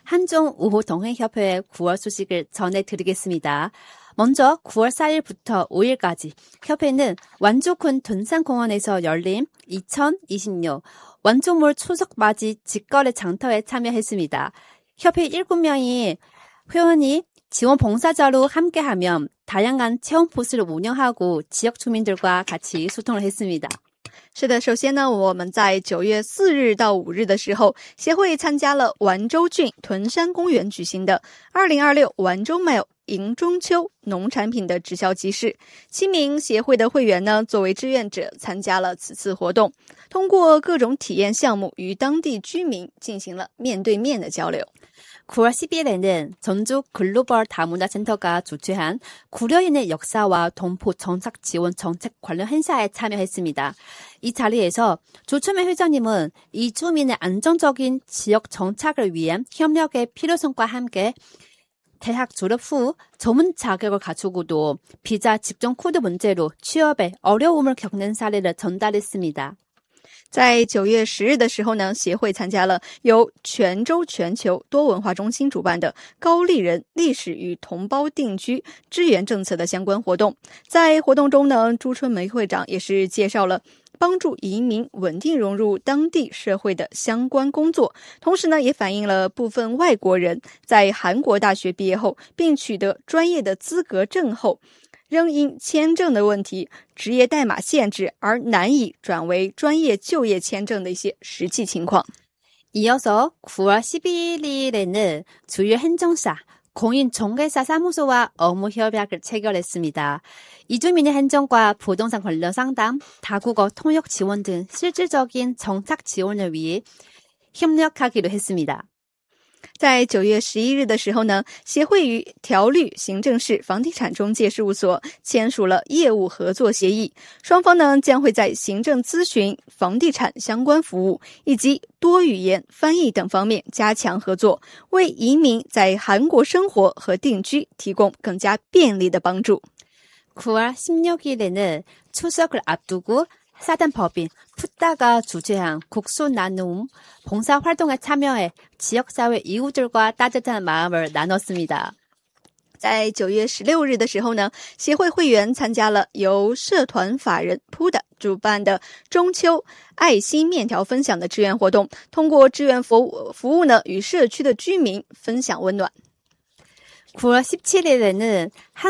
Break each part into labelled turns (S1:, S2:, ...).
S1: 한중 우호 동행협회의 9월 소식을 전해드리겠습니다. 먼저 9월 4일부터 5일까지 협회는 완주군 둔산공원에서 열린 2026 완주몰 추석맞이 직거래 장터에 참여했습니다. 협회 7명이 회원이 지원 봉사자로 함께하며 다양한 체험 포스를 운영하고 지역 주민들과 같이 소통을 했습니다.
S2: 是的，首先呢，我们在9月4日到5日的时候，协会参加了완州郡屯山公园举行的2026완州mail迎中秋农产品的直销集市。7名协会的会员呢，作为志愿者参加了此次活动，通过各种体验项目与当地居民进行了面对面的交流。
S1: 9월 10일에는 전주 글로벌 다문화센터가 주최한 구려인의 역사와 동포 정착 지원 정책 관련 행사에 참여했습니다. 이 자리에서 조초매 회장님은 이주민의 안정적인 지역 정착을 위한 협력의 필요성과 함께 대학 졸업 후 전문 자격을 갖추고도 비자 집중 코드 문제로 취업에 어려움을 겪는 사례를 전달했습니다.
S2: 在9月10日的时候呢，协会参加了由泉州全球多文化中心主办的高丽人历史与同胞定居支援政策的相关活动。在活动中呢，朱春梅会长也是介绍了帮助移民稳定融入当地社会的相关工作，同时呢，也反映了部分外国人在韩国大学毕业后并取得专业的资格证后，仍因签证的问题、职业代码限制而难以转为专业就业签证的一些实际情况。
S1: 이어서 9월 11일에는 주요 행정사, 공인중개사 사무소와 업무 협약을 체결했습니다. 이주민의 행정과 부동산 관련 상담, 다국어 통역 지원 등 실질적인 정착 지원을 위해 협력하기로 했습니다.
S2: 在9月11日的时候呢，协会与条律行政市房地产中介事务所签署了业务合作协议，双方呢将会在行政咨询、房地产相关服务以及多语言翻译等方面加强合作，为移民在韩国生活和定居提供更加便利的帮助。
S1: 9월 16일에는 추석을 앞두고 사단법인 푸따가 주최한 국수 나눔 봉사활동에 참여해 지역사회 이웃들과 따뜻한 마음을 나눴습니다.
S2: 在9月16日的时候呢，协会会员参加了由社团法人푸다主办的中秋爱心面条分享的志愿活动，通过志愿服务呢，与社区的居民分享温暖。
S1: 9월 17일에는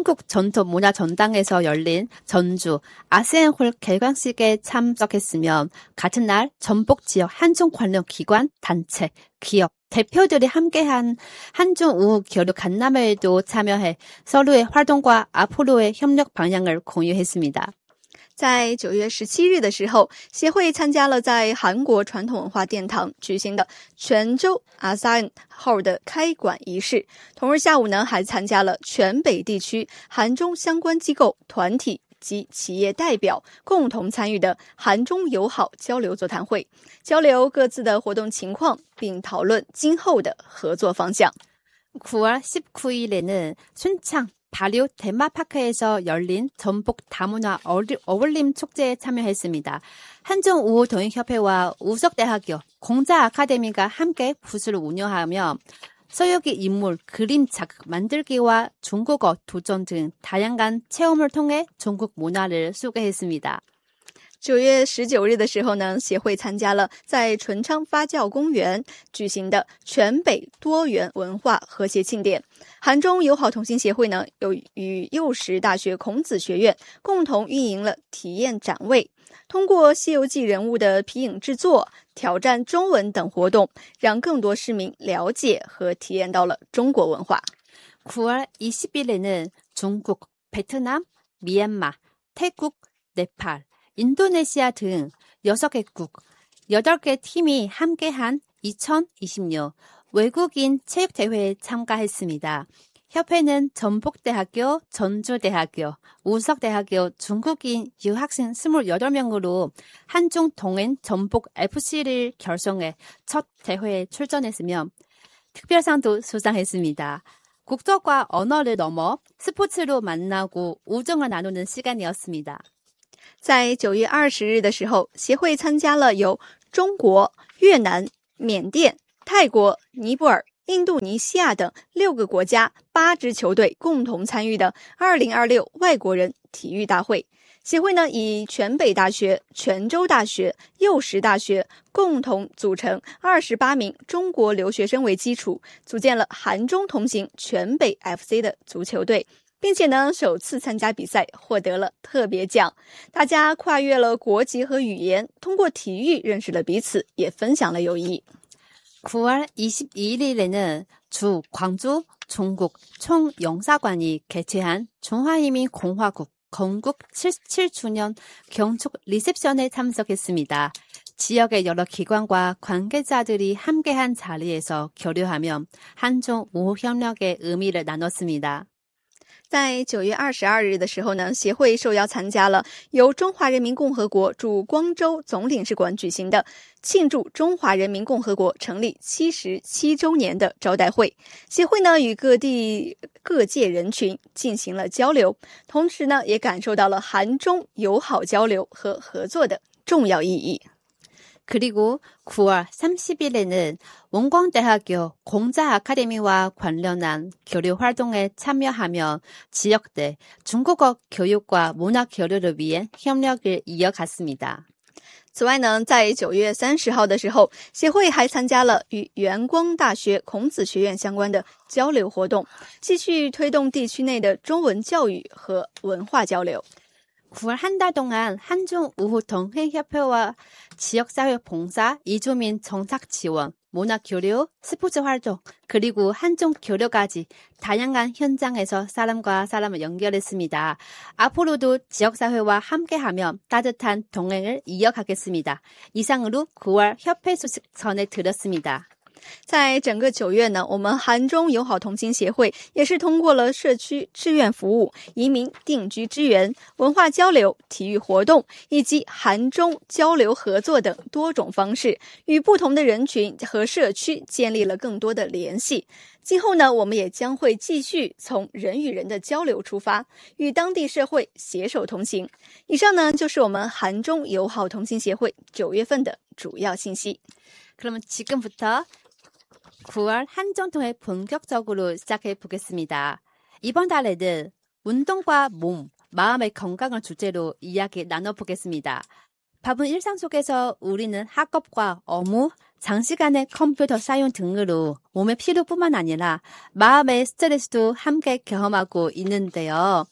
S1: 한국전통문화전당에서 열린 전주 아세안홀 개관식에 참석했으며 같은 날 전북 지역 한중 관련 기관, 단체, 기업, 대표들이 함께한 한중 우호 교류 간담회에도 참여해 서로의 활동과 앞으로의 협력 방향을 공유했습니다.
S2: 在9月17日的时候，协会参加了在韩国传统文化殿堂举行的泉州阿萨恩号的开馆仪式。同日下午呢，还参加了全北地区韩中相关机构、团体及企业代表共同参与的韩中友好交流座谈会，交流各自的活动情况，并讨论今后的合作方向。
S1: 9월 19일에는 순창 다류 테마파크에서 열린 전북 다문화 어울림 축제에 참여했습니다. 한중 우호 동행협회와 우석대학교 공자 아카데미가 함께 부스를 운영하며 서유기 인물, 그림 자극 만들기와 중국어 도전 등 다양한 체험을 통해 중국 문화를 소개했습니다.
S2: 9月19日的时候呢，协会参加了在淳昌发酵公园举行的全北多元文化和谐庆典。韩中友好同心协会呢，又与幼师大学孔子学院共同运营了体验展位，通过《西游记》人物的皮影制作、挑战中文等活动，让更多市民了解和体验到了中国文化。
S1: 9월 20일에는 중국, 베트남, 미얀마, 태국, 네팔, 인도네시아 등 6개국, 8개 팀이 함께한 2026 외국인 체육대회에 참가했습니다. 협회는 전북대학교, 전주대학교, 우석대학교 중국인 유학생 28명으로 한중 동행 전북FC를 결성해 첫 대회에 출전했으며 특별상도 수상했습니다. 국적과 언어를 넘어 스포츠로 만나고 우정을 나누는 시간이었습니다.
S2: 在9月20日的时候，协会参加了由中国、越南、缅甸、泰国、尼泊尔、 印度尼西亚等6个国家8支球队共同参与的2026外国人体育大会。协会呢以全北大学、泉州大学、幼师大学共同组成28名中国留学生为基础，组建了韩中同行全北 FC 的足球队，并且呢首次参加比赛获得了特别奖。大家跨越了国籍和语言，通过体育认识了彼此，也分享了友谊。
S1: 9월 22일에는 주 광주 종국 총영사관이 개최한 중화인민공화국 건국 77주년 경축 리셉션에 참석했습니다. 지역의 여러 기관과 관계자들이 함께한 자리에서 교류하며 한중 우호 협력의 의미를 나눴습니다.
S2: 在9月22日的时候呢，协会受邀参加了由中华人民共和国驻光州总领事馆举行的庆祝中华人民共和国成立77周年的招待会。协会呢与各界人群进行了交流，同时呢也感受到了韩中友好交流和合作的重要意义。
S1: 그리고 9월 30일에는 원광대학교 공자아카데미와 관련한 교류 활동에 참여하며 지역대 중국어 교육과 문화 교류를 위해 협력을 이어갔습니다.
S2: 此外呢，在9月30号的时候，协会还参加了与元光大学孔子学院相关的交流活动，继续推动地区内的中文教育和文化交流。
S1: 9월 한 달 동안 한중 우호 동행협회와 지역사회 봉사, 이주민 정착 지원, 문화교류, 스포츠 활동, 그리고 한중 교류까지 다양한 현장에서 사람과 사람을 연결했습니다. 앞으로도 지역사회와 함께하며 따뜻한 동행을 이어가겠습니다. 이상으로 9월 협회 소식 전해드렸습니다.
S2: 在整个9月呢，我们韩中友好同行协会也是通过了社区志愿服务、移民定居支援、文化交流、体育活动以及韩中交流合作等多种方式，与不同的人群和社区建立了更多的联系。今后呢，我们也将会继续从人与人的交流出发，与当地社会携手同行。以上呢，就是我们韩中友好同行协会9月份的主要信息。
S1: 그러면 지금부터 9월 한정통회 본격적으로 시작해 보겠습니다. 이번 달에는 운동과 몸, 마음의 건강을 주제로 이야기 나눠보겠습니다. 바쁜 일상 속에서 우리는 학업과 업무, 장시간의 컴퓨터 사용 등으로 몸의 피로뿐만 아니라 마음의 스트레스도 함께 경험하고 있는데요.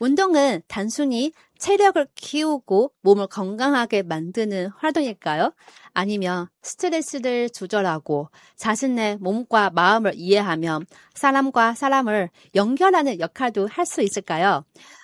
S1: 운동은 단순히 체력을 키우고 몸을 건강하게 만드는 활동일까요? 아니면 스트레스를 조절하고 자신의 몸과 마음을 이해하며 사람과 사람을 연결하는 역할도 할 수 있을까요?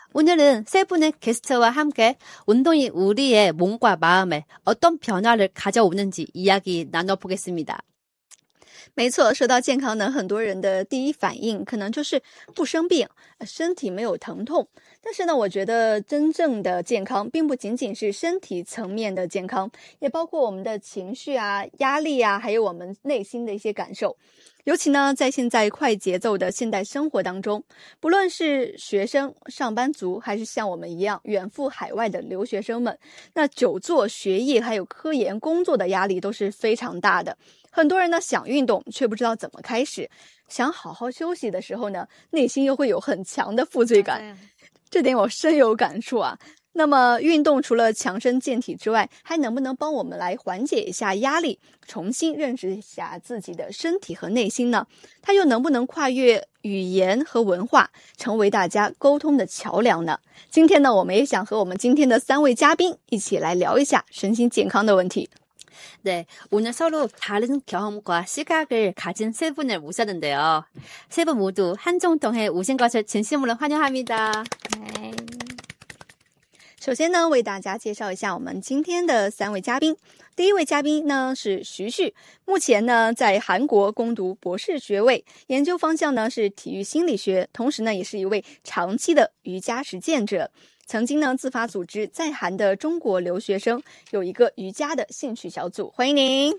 S1: 오늘은 세 분의 게스트와 함께 운동이 우리의 몸과 마음에 어떤 변화를 가져오는지 이야기 나눠보겠습니다.
S2: 没错，说到健康呢，很多人的第一反应可能就是不生病，身体没有疼痛。但是呢，我觉得真正的健康并不仅仅是身体层面的健康，也包括我们的情绪啊、压力啊，还有我们内心的一些感受。尤其呢，在现在快节奏的现代生活当中，不论是学生、上班族，还是像我们一样远赴海外的留学生们，那久坐学业还有科研工作的压力都是非常大的。很多人呢想运动，却不知道怎么开始；想好好休息的时候呢，内心又会有很强的负罪感。这点我深有感触啊。那么运动除了强身健体之外，还能不能帮我们来缓解一下压力，重新认识一下自己的身体和内心呢？它又能不能跨越语言和文化，成为大家沟通的桥梁呢？今天呢，我们也想和我们今天的3位嘉宾一起来聊一下身心健康的问题。
S1: 네, 오늘 서로 다른 경험과 시각을 가진 세 분을 모셨는데요. 세 분 모두 한정통에 오신 것을 진심으로 환영합니다. 네.
S2: 首先呢，为大家介绍一下我们今天的3位嘉宾。第一位嘉宾呢是徐旭，目前呢在韩国攻读博士学位，研究方向呢是体育心理学，同时呢也是一位长期的瑜伽实践者。曾经呢自发组织在韩的中国留学生有一个瑜伽的兴趣小组，欢迎您。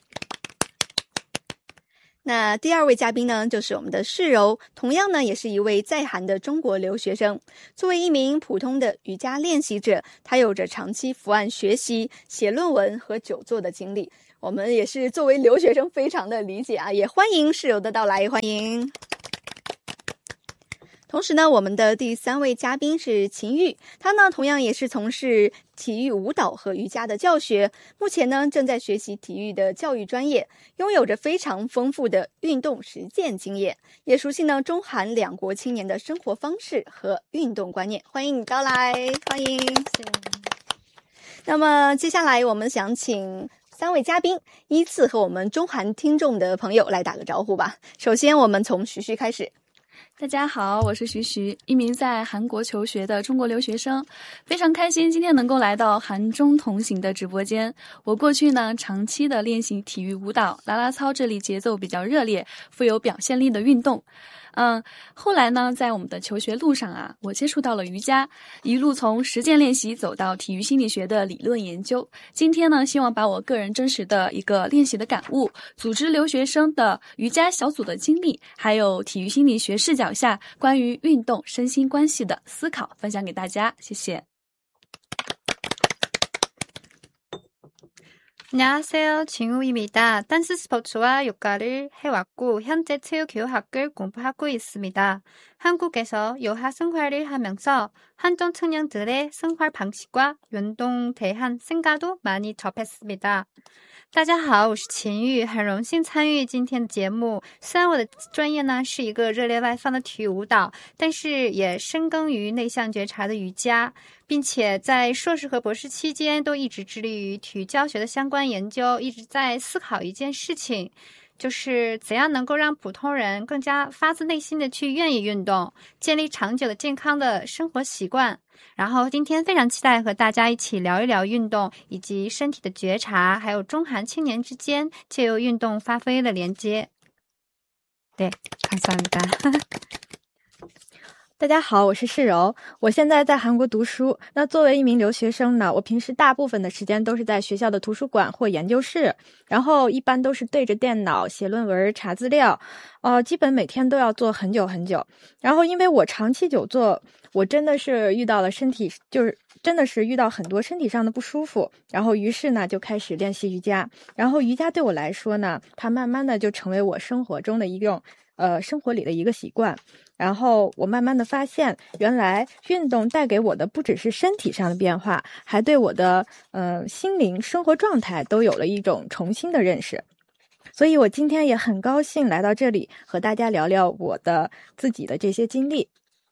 S2: 那第2位嘉宾呢，就是我们的世柔，同样呢也是一位在韩的中国留学生。作为一名普通的瑜伽练习者，他有着长期伏案学习、写论文和久坐的经历。 我们也是作为留学生非常的理解啊，也欢迎室友的到来，欢迎。同时呢，我们的第3位嘉宾是秦玉，他呢同样也是从事体育舞蹈和瑜伽的教学，目前呢正在学习体育的教育专业，拥有着非常丰富的运动实践经验，也熟悉呢中韩两国青年的生活方式和运动观念。欢迎你到来，欢迎。那么接下来我们想请3位嘉宾依次和我们中韩听众的朋友来打个招呼吧。首先我们从徐徐开始。
S3: 大家好，我是徐徐，一名在韩国求学的中国留学生，非常开心今天能够来到韩中同行的直播间。我过去呢长期的练习体育舞蹈，啦啦操这类节奏比较热烈、富有表现力的运动。后来呢，在我们的求学路上啊，我接触到了瑜伽，一路从实践练习走到体育心理学的理论研究。今天呢，希望把我个人真实的一个练习的感悟，组织留学生的瑜伽小组的经历，还有体育心理学视角下关于运动身心关系的思考分享给大家。谢谢。
S4: 안녕하세요. 진우입니다. 댄스 스포츠와 요가를 해왔고 현재 체육교육학을 공부하고 있습니다. 한국에서 여하 생활을 하면서 한중 청년들의 생활 방식과 운동 대한 생각도 많이 접했습니다. 大家好，我是秦玉，很荣幸参与今天的节目。虽然我的专业呢是一个热烈外放的体育舞蹈，但是也深耕于内向觉察的瑜伽，并且在硕士和博士期间都一直致力于体育教学的相关研究，一直在思考一件事情，就是怎样能够让普通人更加发自内心的去愿意运动，建立长久的健康的生活习惯。然后今天非常期待和大家一起聊一聊运动以及身体的觉察，还有中韩青年之间借由运动发挥的连接。对，감사합니다。
S5: 大家好，我是世柔，我现在在韩国读书。那作为一名留学生呢，我平时大部分的时间都是在学校的图书馆或研究室，然后一般都是对着电脑写论文、查资料，基本每天都要做很久很久。然后因为我长期久坐，我真的是遇到了遇到很多身体上的不舒服，然后于是呢就开始练习瑜伽。然后瑜伽对我来说呢，它慢慢的就成为我生活中的一种生活里的一个习惯。然后我慢慢的发现，原来运动带给我的不只是身体上的变化，还对我的心灵生活状态都有了一种重新的认识。所以我今天也很高兴来到这里和大家聊聊我的自己的这些经历。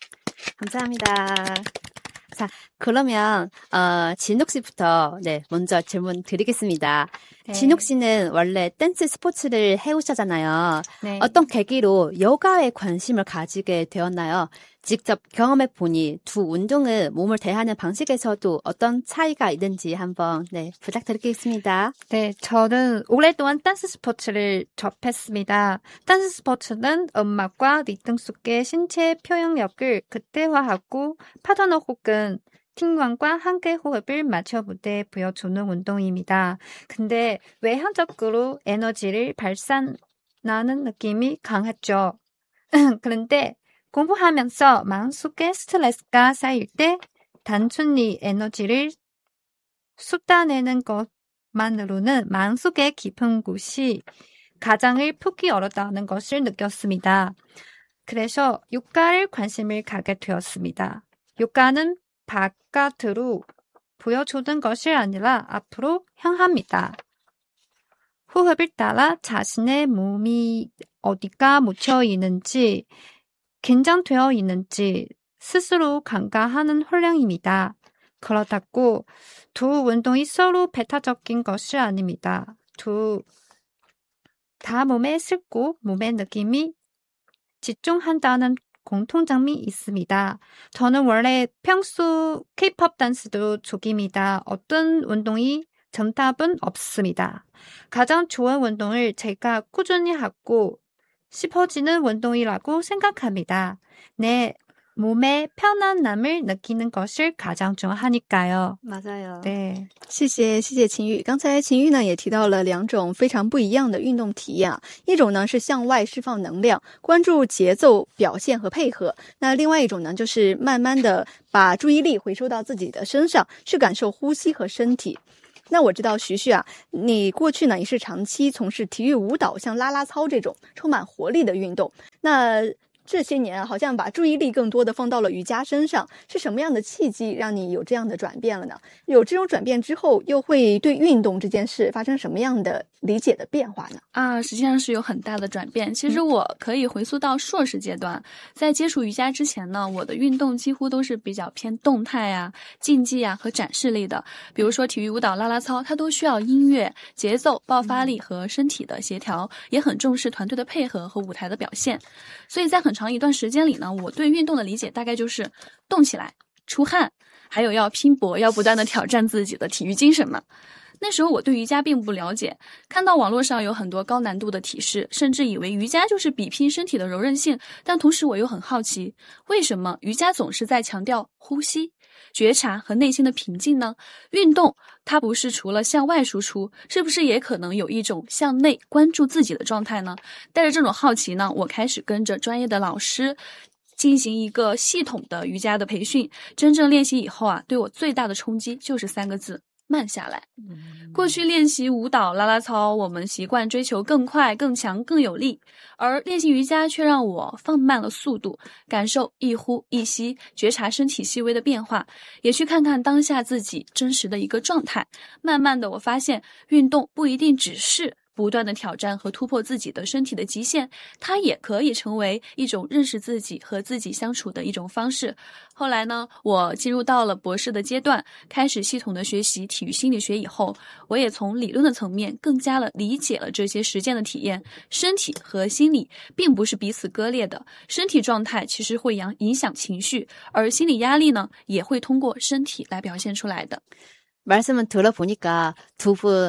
S1: 감사합니다. 자, 그러면 진욱 씨부터 먼저 질문 드리겠습니다.
S4: 네.
S1: 진욱 씨는 원래 댄스 스포츠를 해오셨잖아요.
S4: 네.
S1: 어떤 계기로 요가에 관심을 가지게 되었나요? 직접 경험해 보니 두 운동은 몸을 대하는 방식에서도 어떤 차이가 있는지 한번 부탁드리겠습니다.
S4: 네, 저는 오랫동안 댄스 스포츠를 접했습니다. 댄스 스포츠는 음악과 리듬 속의 신체 표현력을 극대화하고 파트너 혹은 팀원과 함께 호흡을 맞춰 무대에 보여주는 운동입니다. 근데 외향적으로 에너지를 발산하는 느낌이 강했죠. 그런데 공부하면서 마음속에 스트레스가 쌓일 때 단순히 에너지를 쏟아내는 것만으로는 마음속의 깊은 곳이 가장을 풀기 어렵다는 것을 느꼈습니다. 그래서 요가를 관심을 갖게 되었습니다. 요가는 바깥으로 보여주는 것이 아니라 앞으로 향합니다. 호흡을 따라 자신의 몸이 어디가 묻혀 있는지, 긴장되어 있는지 스스로 감가하는 훈련입니다. 그렇다고 두 운동이 서로 배타적인 것이 아닙니다. 다 몸에 쓸고 몸의 느낌이 집중한다는 공통점이 있습니다. 저는 원래 평소 K-pop 댄스도 죽입니다. 어떤 운동이 정답은 없습니다. 가장 좋은 운동을 제가 꾸준히 하고 싶어지는 운동이라고 생각합니다. 내 몸의 편안함을 느끼는 것을 가장 중요하니까요.
S2: 맞아요.
S4: 对，
S2: 谢谢秦玉。刚才秦玉呢也提到了两种非常不一样的运动体验，一种呢是向外释放能量，关注节奏、表现和配合；那另外一种呢就是慢慢的把注意力回收到自己的身上，去感受呼吸和身体。 那我知道徐徐啊，你过去呢也是长期从事体育舞蹈，像啦啦操这种充满活力的运动。那这些年啊，好像把注意力更多的放到了瑜伽身上，是什么样的契机让你有这样的转变了呢？有这种转变之后，又会对运动这件事发生什么样的理解的变化呢？
S3: 实际上是有很大的转变。其实我可以回溯到硕士阶段，在接触瑜伽之前呢，我的运动几乎都是比较偏动态啊、竞技啊和展示类的。比如说体育舞蹈、啦啦操，它都需要音乐、节奏、爆发力和身体的协调，也很重视团队的配合和舞台的表现。所以在很长一段时间里呢，我对运动的理解大概就是动起来、出汗，还有要拼搏、要不断的挑战自己的体育精神嘛。那时候我对瑜伽并不了解，看到网络上有很多高难度的体式，甚至以为瑜伽就是比拼身体的柔韧性，但同时我又很好奇，为什么瑜伽总是在强调呼吸、觉察和内心的平静呢？运动它不是除了向外输出，是不是也可能有一种向内关注自己的状态呢？带着这种好奇呢，我开始跟着专业的老师进行一个系统的瑜伽的培训。真正练习以后啊，对我最大的冲击就是3个字：慢下来。过去练习舞蹈、啦啦操，我们习惯追求更快、更强、更有力，而练习瑜伽却让我放慢了速度，感受一呼一吸，觉察身体细微的变化，也去看看当下自己真实的一个状态。慢慢的，我发现运动不一定只是不断的挑战和突破自己的身体的极限，它也可以成为一种认识自己和自己相处的一种方式。后来呢，我进入到了博士的阶段，开始系统的学习体育心理学以后，我也从理论的层面更加了理解了这些实践的体验。身体和心理并不是彼此割裂的，身体状态其实会影响情绪，而心理压力呢，也会通过身体来表现出来的。
S1: 말씀을 들어보니까 두 분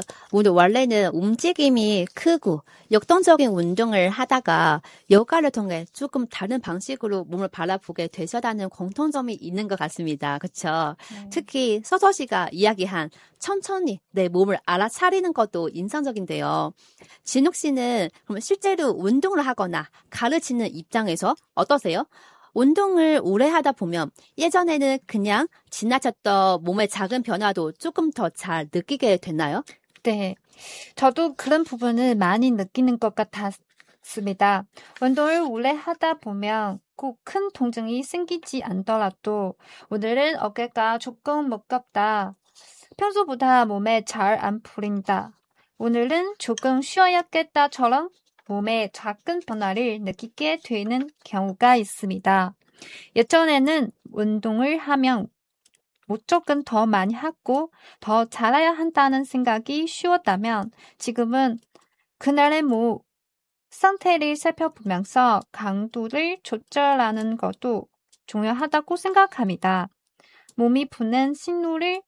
S1: 원래는 움직임이 크고 역동적인 운동을 하다가 요가를 통해 조금 다른 방식으로 몸을 바라보게 되셨다는 공통점이 있는 것 같습니다. 그렇죠? 특히 서서 씨가 이야기한 천천히 내 몸을 알아차리는 것도 인상적인데요. 진욱 씨는 그럼 실제로 운동을 하거나 가르치는 입장에서 어떠세요? 운동을 오래 하다 보면 예전에는 그냥 지나쳤던 몸의 작은 변화도 조금 더 잘 느끼게 됐나요?
S4: 네, 저도 그런 부분을 많이 느끼는 것 같았습니다. 운동을 오래 하다 보면 꼭 큰 통증이 생기지 않더라도 오늘은 어깨가 조금 무겁다. 평소보다 몸에 잘 안 풀린다. 오늘은 조금 쉬어야겠다처럼 몸의 작은 변화를 느끼게 되는 경우가 있습니다. 예전에는 운동을 하면 무조건 더 많이 하고 더 잘해야 한다는 생각이 쉬웠다면 지금은 그날의 몸 상태를 살펴보면서 강도를 조절하는 것도 중요하다고 생각합니다. 몸이 푸는 신호를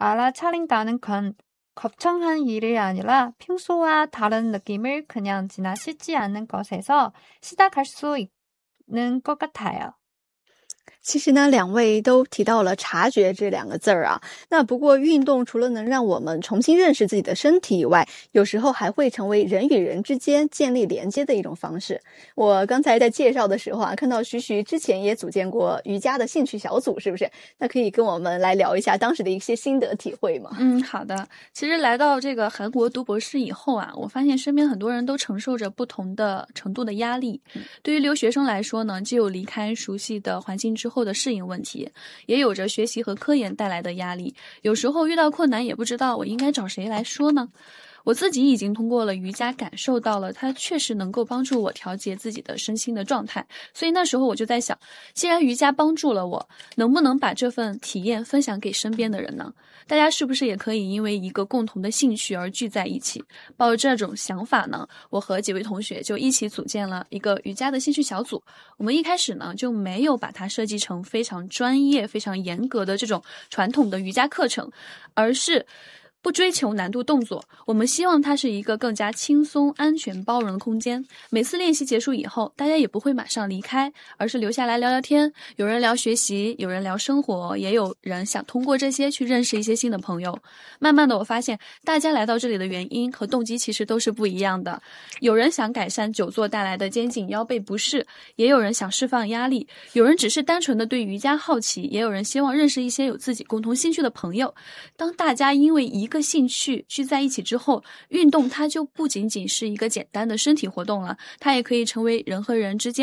S4: 알아차린다는 건 거창한 일이 아니라 평소와 다른 느낌을 그냥 지나치지 않는 것에서 시작할 수 있는 것 같아요.
S2: 其实呢，两位都提到了察觉这2个字儿啊。那不过运动除了能让我们重新认识自己的身体以外，有时候还会成为人与人之间建立连接的一种方式。我刚才在介绍的时候啊，看到徐徐之前也组建过瑜伽的兴趣小组，是不是？那可以跟我们来聊一下当时的一些心得体会吗？
S3: 好的。其实来到这个韩国读博士以后啊，我发现身边很多人都承受着不同的程度的压力。对于留学生来说呢，既有离开熟悉的环境之后的适应问题，也有着学习和科研带来的压力。有时候遇到困难也不知道我应该找谁来说呢。我自己已经通过了瑜伽感受到了它确实能够帮助我调节自己的身心的状态，所以那时候我就在想，既然瑜伽帮助了我，能不能把这份体验分享给身边的人呢？大家是不是也可以因为一个共同的兴趣而聚在一起？抱着这种想法呢，我和几位同学就一起组建了一个瑜伽的兴趣小组。我们一开始呢就没有把它设计成非常专业、非常严格的这种传统的瑜伽课程，而是不追求难度动作，我们希望它是一个更加轻松、安全、包容的空间。每次练习结束以后，大家也不会马上离开，而是留下来聊聊天。有人聊学习，有人聊生活，也有人想通过这些去认识一些新的朋友。慢慢的，我发现大家来到这里的原因和动机其实都是不一样的。有人想改善久坐带来的肩颈腰背不适，也有人想释放压力，有人只是单纯的对瑜伽好奇，也有人希望认识一些有自己共同兴趣的朋友。当大家因为一个兴趣聚在一起之后，运动它就不仅仅是一个简单的身体活动了，它也可以成为人和人之间